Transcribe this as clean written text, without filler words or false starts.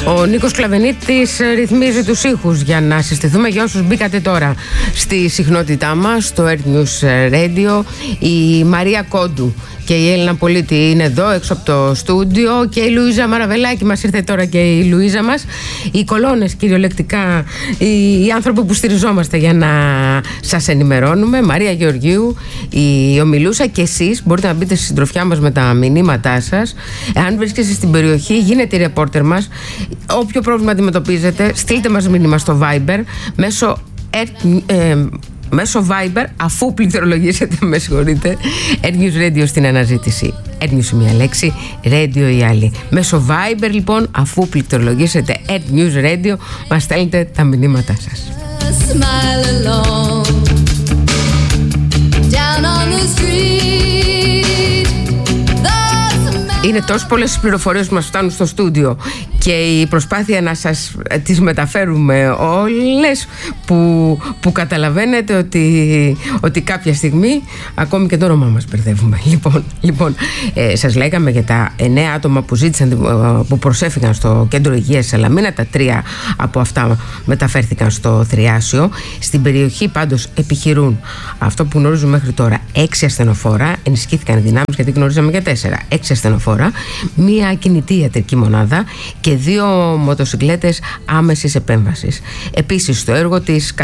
Ο Νίκος Κλαβενίτης ρυθμίζει τους ήχους για να συστηθούμε για όσους μπήκατε τώρα στη συχνότητά μας, στο Earth News Radio. Η Μαρία Κόντου και η Έλληνα Πολίτη είναι εδώ έξω από το στούντιο και η Λουίζα Μαραβελάκη μας ήρθε τώρα, και η Λουίζα μας. Οι κολόνες κυριολεκτικά, οι άνθρωποι που στηριζόμαστε για να σας ενημερώνουμε. Μαρία Γεωργίου, η Ομιλούσα, και εσείς μπορείτε να μπείτε στη συντροφιά μας με τα μηνύματά σας. Αν βρίσκεστε στην περιοχή, γίνετε η ρεπόρτερ μας. Όποιο πρόβλημα αντιμετωπίζετε, στείλτε μας μήνυμα στο Viber μέσω Viber, αφού πληκτρολογήσετε, με συγχωρείτε, Earth News Radio στην αναζήτηση. Earth News μία λέξη, Radio η άλλη. Μέσω Viber λοιπόν, αφού πληκτρολογήσετε Earth News Radio, μας στέλνετε τα μηνύματά σας. Είναι τόσο πολλές πληροφορίες που μας φτάνουν στο στούντιο και η προσπάθεια να σας τις μεταφέρουμε όλες που καταλαβαίνετε ότι κάποια στιγμή ακόμη και το όνομα μας μπερδεύουμε. Λοιπόν, σας λέγαμε για τα 9 άτομα που ζήτησαν, που προσέφηκαν στο κέντρο υγείας Σαλαμίνα. Τα 3 από αυτά μεταφέρθηκαν στο Θριάσιο. Στην περιοχή πάντως επιχειρούν αυτό που γνωρίζουμε μέχρι τώρα: 6 ασθενοφόρα, ενισχύθηκαν οι δυνάμεις γιατί γνωρίζαμε για 4. 6 ασθενοφόρα, μία κινητή ιατρική μονάδα και 2 μοτοσυκλέτες άμεσης επέμβασης. Επίσης, στο έργο της